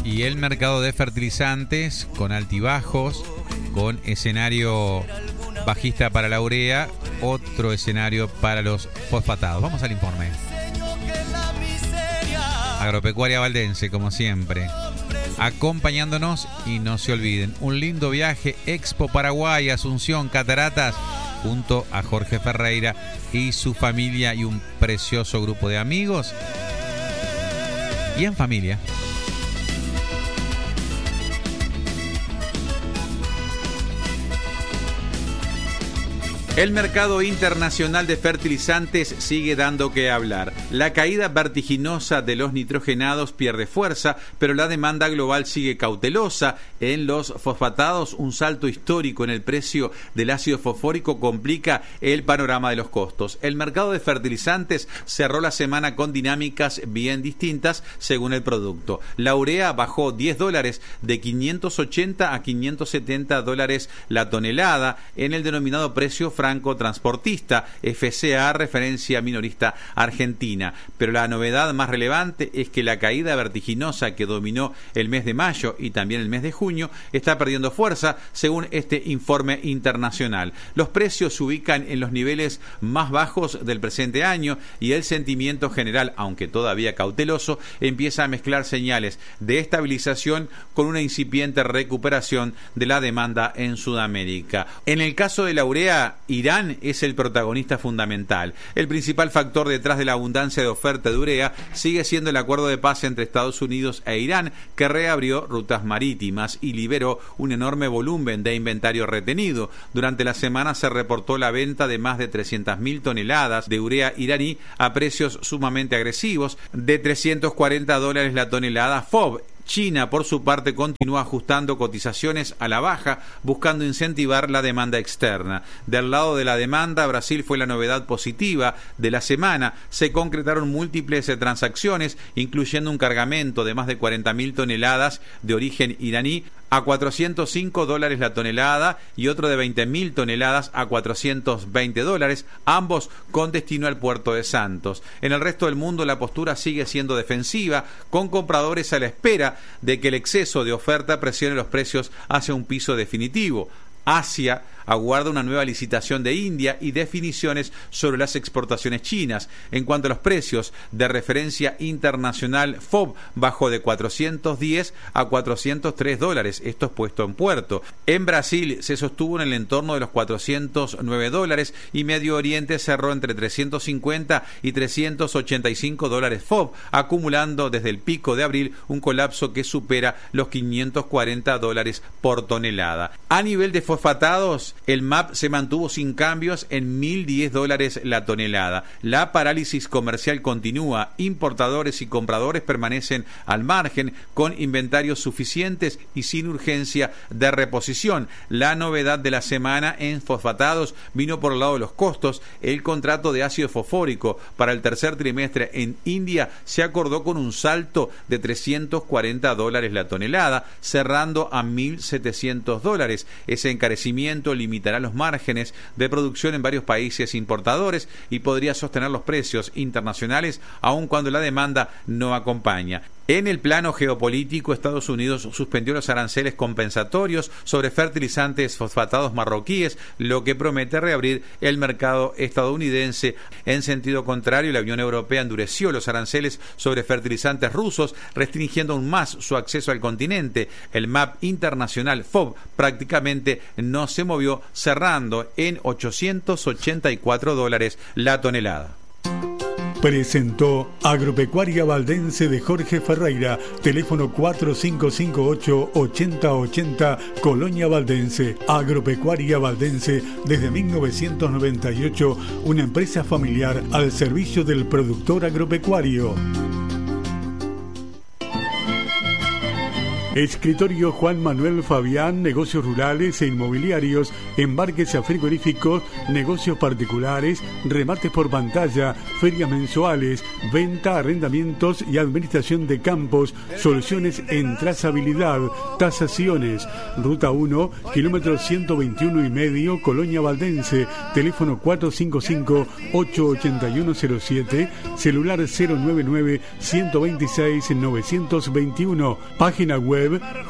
Y el mercado de fertilizantes con altibajos, con escenario bajista para la urea, otro escenario para los fosfatados. Vamos al informe. Agropecuaria Valdense, como siempre, acompañándonos, y no se olviden, un lindo viaje, Expo Paraguay, Asunción, Cataratas, junto a Jorge Ferreira y su familia y un precioso grupo de amigos y en familia. El mercado internacional de fertilizantes sigue dando que hablar. La caída vertiginosa de los nitrogenados pierde fuerza, pero la demanda global sigue cautelosa. En los fosfatados, un salto histórico en el precio del ácido fosfórico complica el panorama de los costos. El mercado de fertilizantes cerró la semana con dinámicas bien distintas según el producto. La urea bajó $10, de 580 a 570 dólares la tonelada en el denominado precio franco transportista, FCA, referencia minorista argentina. Pero la novedad más relevante es que la caída vertiginosa que dominó el mes de mayo y también el mes de junio está perdiendo fuerza, según este informe internacional. Los precios se ubican en los niveles más bajos del presente año y el sentimiento general, aunque todavía cauteloso, empieza a mezclar señales de estabilización con una incipiente recuperación de la demanda en Sudamérica. En el caso de la urea, Irán es el protagonista fundamental. El principal factor detrás de la abundancia de oferta de urea sigue siendo el acuerdo de paz entre Estados Unidos e Irán, que reabrió rutas marítimas y liberó un enorme volumen de inventario retenido. Durante la semana se reportó la venta de más de 300.000 toneladas de urea iraní a precios sumamente agresivos, de $340 la tonelada FOB. China, por su parte, continúa ajustando cotizaciones a la baja, buscando incentivar la demanda externa. Del lado de la demanda, Brasil fue la novedad positiva de la semana. Se concretaron múltiples transacciones, incluyendo un cargamento de más de 40.000 toneladas de origen iraní a $405 la tonelada y otro de 20.000 toneladas a $420, ambos con destino al puerto de Santos. En el resto del mundo la postura sigue siendo defensiva, con compradores a la espera de que el exceso de oferta presione los precios hacia un piso definitivo. Asia aguarda una nueva licitación de India y definiciones sobre las exportaciones chinas. En cuanto a los precios de referencia internacional, FOB bajó de $410 a $403, esto es puesto en puerto. En Brasil se sostuvo en el entorno de los $409 y Medio Oriente cerró entre $350 y $385 FOB, acumulando desde el pico de abril un colapso que supera los $540 por tonelada. A nivel de fosfatados, el MAP se mantuvo sin cambios en $1.010 la tonelada. La parálisis comercial continúa. Importadores y compradores permanecen al margen, con inventarios suficientes y sin urgencia de reposición. La novedad de la semana en fosfatados vino por el lado de los costos. El contrato de ácido fosfórico para el tercer trimestre en India se acordó con un salto de $340 la tonelada, cerrando a $1.700. Ese encarecimiento limitará los márgenes de producción en varios países importadores y podría sostener los precios internacionales aun cuando la demanda no acompaña. En el plano geopolítico, Estados Unidos suspendió los aranceles compensatorios sobre fertilizantes fosfatados marroquíes, lo que promete reabrir el mercado estadounidense. En sentido contrario, la Unión Europea endureció los aranceles sobre fertilizantes rusos, restringiendo aún más su acceso al continente. El MAP internacional FOB prácticamente no se movió, cerrando en $884 la tonelada. Presentó Agropecuaria Valdense de Jorge Ferreira, teléfono 4558-8080, Colonia Valdense. Agropecuaria Valdense desde 1998, una empresa familiar al servicio del productor agropecuario. Escritorio Juan Manuel Fabián, negocios rurales e inmobiliarios, embarques a frigoríficos, negocios particulares, remates por pantalla, ferias mensuales, venta, arrendamientos y administración de campos, soluciones en trazabilidad, tasaciones. Ruta 1, kilómetro 121,5, Colonia Valdense, teléfono 455-88107, celular 099-126-921, página web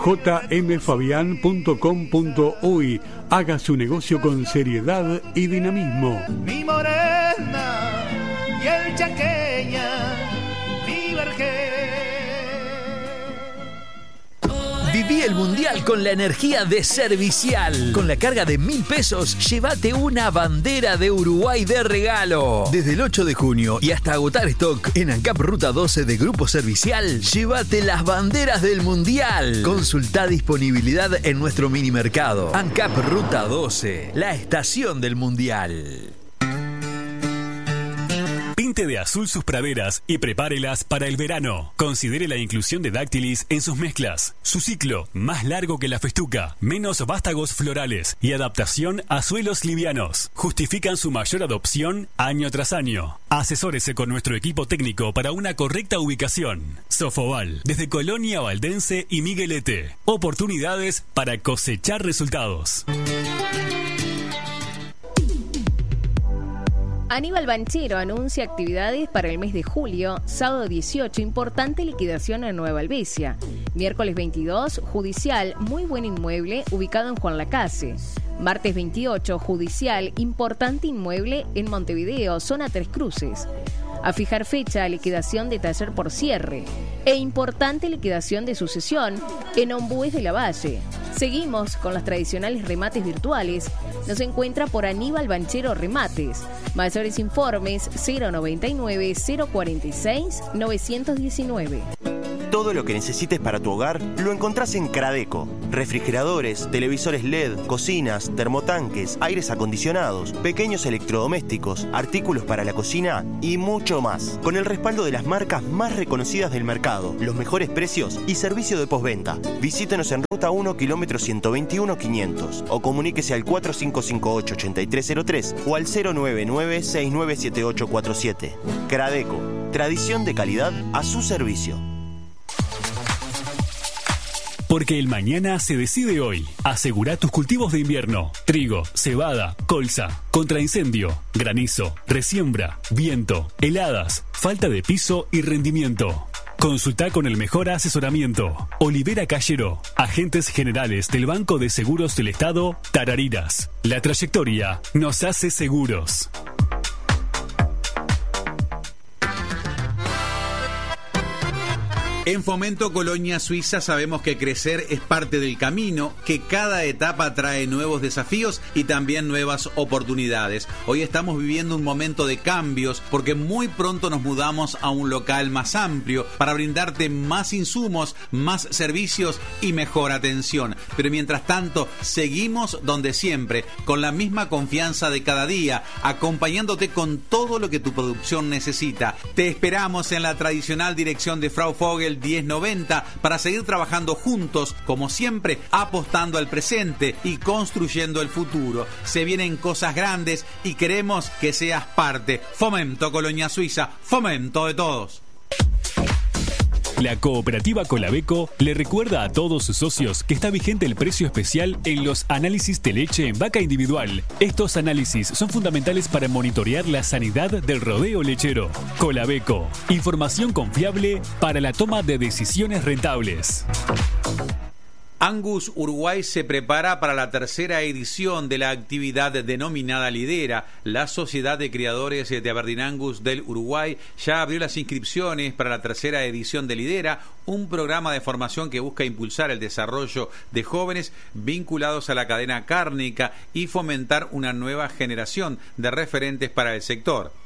jmfabian.com.uy. Haga su negocio con seriedad y dinamismo. Mi morena y el chaqueña, mi vergel. Viví el Mundial con la energía de Servicial. Con la carga de 1.000 pesos, llévate una bandera de Uruguay de regalo. Desde el 8 de junio y hasta agotar stock en ANCAP Ruta 12 de Grupo Servicial, llévate las banderas del Mundial. Consulta disponibilidad en nuestro mini mercado. ANCAP Ruta 12, la estación del Mundial. Pinte de azul sus praderas y prepárelas para el verano. Considere la inclusión de dáctilis en sus mezclas. Su ciclo, más largo que la festuca, menos vástagos florales y adaptación a suelos livianos, justifican su mayor adopción año tras año. Asesórese con nuestro equipo técnico para una correcta ubicación. Sofoval, desde Colonia Valdense y Miguelete. Oportunidades para cosechar resultados. Aníbal Banchero anuncia actividades para el mes de julio. Sábado 18, importante liquidación en Nueva Albesia. Miércoles 22, judicial, muy buen inmueble ubicado en Juan Lacase. Martes 28, judicial, importante inmueble en Montevideo, zona Tres Cruces. A fijar fecha, liquidación de taller por cierre. E importante liquidación de sucesión en Ombúes de la Valle. Seguimos con los tradicionales remates virtuales. Nos encuentra por Aníbal Banchero Remates. Mayores informes 099-046-919. Todo lo que necesites para tu hogar lo encontrás en Cradeco. Refrigeradores, televisores LED, cocinas, termotanques, aires acondicionados, pequeños electrodomésticos, artículos para la cocina y mucho más. Con el respaldo de las marcas más reconocidas del mercado, los mejores precios y servicio de postventa. Visítenos en Ruta 1, kilómetro 121-500 o comuníquese al 4558-8303 o al 099-697847. Cradeco, tradición de calidad a su servicio. Porque el mañana se decide hoy. Asegura tus cultivos de invierno. Trigo, cebada, colza, contra incendio, granizo, resiembra, viento, heladas, falta de piso y rendimiento. Consulta con el mejor asesoramiento. Olivera Callero, agentes generales del Banco de Seguros del Estado, Tarariras. La trayectoria nos hace seguros. En Fomento Colonia Suiza sabemos que crecer es parte del camino, que cada etapa trae nuevos desafíos y también nuevas oportunidades. Hoy estamos viviendo un momento de cambios porque muy pronto nos mudamos a un local más amplio para brindarte más insumos, más servicios y mejor atención. Pero mientras tanto, seguimos donde siempre, con la misma confianza de cada día, acompañándote con todo lo que tu producción necesita. Te esperamos en la tradicional dirección de Frau Vogel 1090 para seguir trabajando juntos, como siempre, apostando al presente y construyendo el futuro. Se vienen cosas grandes y queremos que seas parte. Fomento Colonia Suiza, fomento de todos. La cooperativa Colabeco le recuerda a todos sus socios que está vigente el precio especial en los análisis de leche en vaca individual. Estos análisis son fundamentales para monitorear la sanidad del rodeo lechero. Colabeco, información confiable para la toma de decisiones rentables. Angus Uruguay se prepara para la tercera edición de la actividad denominada Lidera. La Sociedad de Criadores de Aberdeen Angus del Uruguay ya abrió las inscripciones para la tercera edición de Lidera, un programa de formación que busca impulsar el desarrollo de jóvenes vinculados a la cadena cárnica y fomentar una nueva generación de referentes para el sector.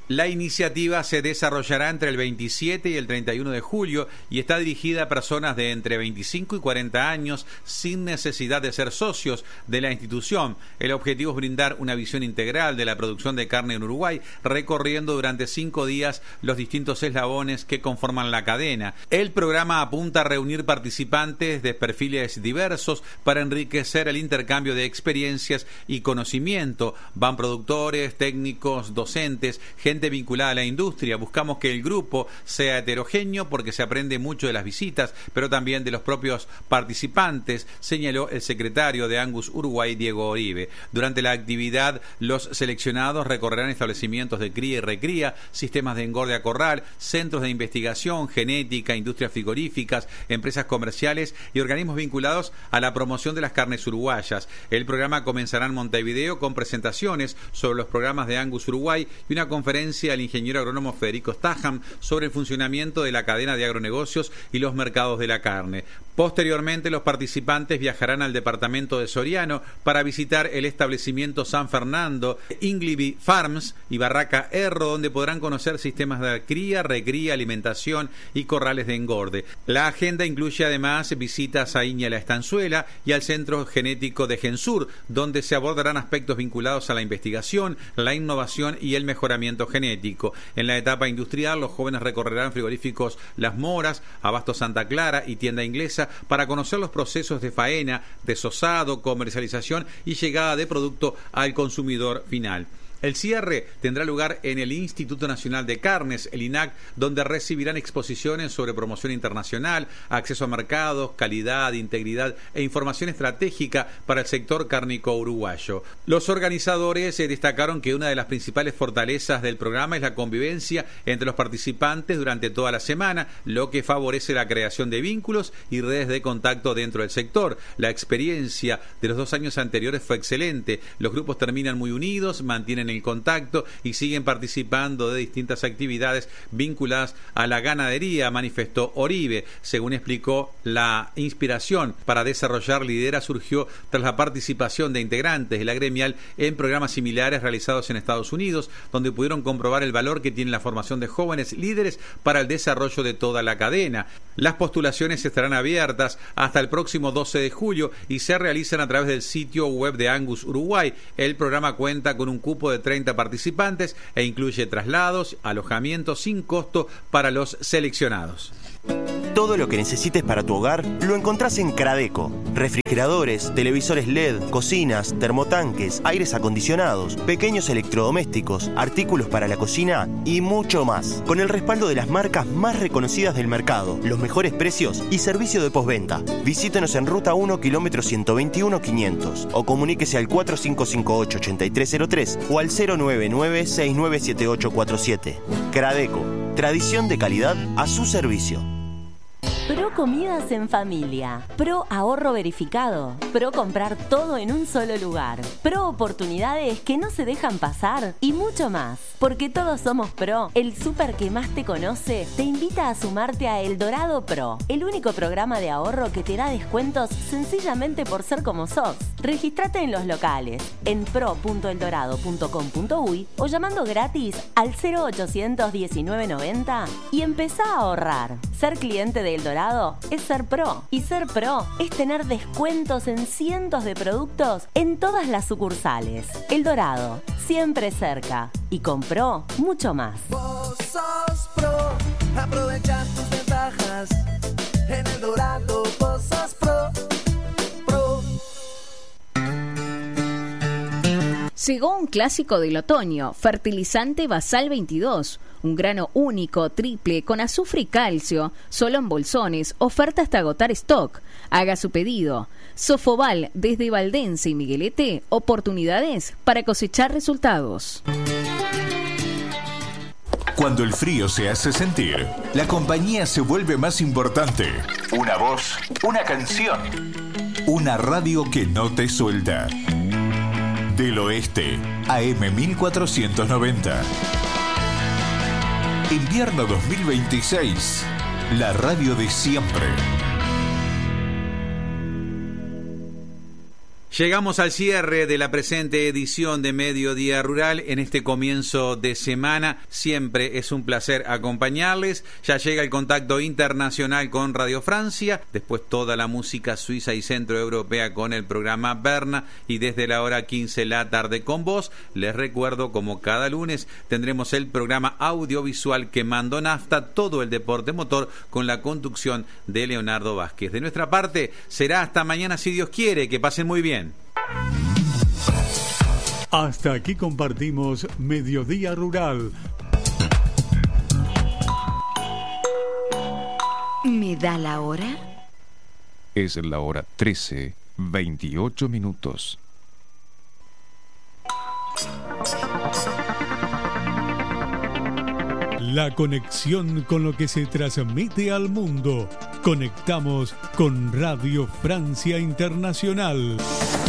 La iniciativa se desarrollará entre el 27 y el 31 de julio y está dirigida a personas de entre 25 y 40 años sin necesidad de ser socios de la institución. El objetivo es brindar una visión integral de la producción de carne en Uruguay, recorriendo durante 5 días los distintos eslabones que conforman la cadena. El programa apunta a reunir participantes de perfiles diversos para enriquecer el intercambio de experiencias y conocimiento. Van productores, técnicos, docentes, gente vinculada a la industria. Buscamos que el grupo sea heterogéneo porque se aprende mucho de las visitas, pero también de los propios participantes, señaló el secretario de Angus Uruguay, Diego Oribe. Durante la actividad, los seleccionados recorrerán establecimientos de cría y recría, sistemas de engorde a corral, centros de investigación, genética, industrias frigoríficas, empresas comerciales y organismos vinculados a la promoción de las carnes uruguayas. El programa comenzará en Montevideo con presentaciones sobre los programas de Angus Uruguay y una conferencia al ingeniero agrónomo Federico Staham sobre el funcionamiento de la cadena de agronegocios y los mercados de la carne. Posteriormente, los participantes viajarán al departamento de Soriano para visitar el establecimiento San Fernando, Ingleby Farms y Barraca Erro, donde podrán conocer sistemas de cría, recría, alimentación y corrales de engorde. La agenda incluye además visitas a Iña La Estanzuela y al Centro Genético de Gensur, donde se abordarán aspectos vinculados a la investigación, la innovación y el mejoramiento genético. En la etapa industrial, los jóvenes recorrerán frigoríficos Las Moras, Abasto Santa Clara y Tienda Inglesa para conocer los procesos de faena, desosado, comercialización y llegada de producto al consumidor final. El cierre tendrá lugar en el Instituto Nacional de Carnes, el INAC, donde recibirán exposiciones sobre promoción internacional, acceso a mercados, calidad, integridad e información estratégica para el sector cárnico uruguayo. Los organizadores destacaron que una de las principales fortalezas del programa es la convivencia entre los participantes durante toda la semana, lo que favorece la creación de vínculos y redes de contacto dentro del sector. La experiencia de los 2 años anteriores fue excelente. Los grupos terminan muy unidos, mantienen el contacto y siguen participando de distintas actividades vinculadas a la ganadería, manifestó Oribe. Según explicó, la inspiración para desarrollar Lidera surgió tras la participación de integrantes de la gremial en programas similares realizados en Estados Unidos, donde pudieron comprobar el valor que tiene la formación de jóvenes líderes para el desarrollo de toda la cadena. Las postulaciones estarán abiertas hasta el próximo 12 de julio y se realizan a través del sitio web de Angus Uruguay. El programa cuenta con un cupo de 30 participantes e incluye traslados, alojamiento sin costo para los seleccionados. Todo lo que necesites para tu hogar lo encontrás en Cradeco. Refrigeradores, televisores LED, cocinas, termotanques, aires acondicionados, pequeños electrodomésticos, artículos para la cocina y mucho más. Con el respaldo de las marcas más reconocidas del mercado, los mejores precios y servicio de postventa. Visítenos en Ruta 1, kilómetro 121 500 o comuníquese al 4558-8303 o al 099-697847. Cradeco, tradición de calidad a su servicio. Pro comidas en familia, pro ahorro verificado, pro comprar todo en un solo lugar, pro oportunidades que no se dejan pasar y mucho más. Porque todos somos pro, el súper que más te conoce te invita a sumarte a El Dorado Pro, el único programa de ahorro que te da descuentos sencillamente por ser como sos. Regístrate en los locales, en pro.eldorado.com.uy o llamando gratis al 0800 1990 y empezá a ahorrar. Ser cliente de El Dorado es ser pro y ser pro es tener descuentos en cientos de productos en todas las sucursales. El Dorado, siempre cerca y con pro, mucho más. Vos sos pro, aprovecha tus ventajas. En El Dorado vos sos pro. Llegó un clásico del otoño, fertilizante Basal 22, un grano único, triple, con azufre y calcio, solo en bolsones, oferta hasta agotar stock. Haga su pedido. Sofobal, desde Valdense y Miguelete, oportunidades para cosechar resultados. Cuando el frío se hace sentir, la compañía se vuelve más importante. Una voz, una canción, una radio que no te suelta. Del Oeste, AM 1490. Invierno 2026, la radio de siempre. Llegamos al cierre de la presente edición de Mediodía Rural en este comienzo de semana. Siempre es un placer acompañarles. Ya llega el contacto internacional con Radio Francia, después toda la música suiza y centroeuropea con el programa Berna y desde la hora 15 la tarde con vos. Les recuerdo, como cada lunes, tendremos el programa audiovisual Quemando Nafta, todo el deporte motor con la conducción de Leonardo Vázquez. De nuestra parte, será hasta mañana si Dios quiere. Que pasen muy bien. Hasta aquí compartimos Mediodía Rural. ¿Me da la hora? Es la hora 13:28 minutos. La conexión con lo que se transmite al mundo. Conectamos con Radio Francia Internacional.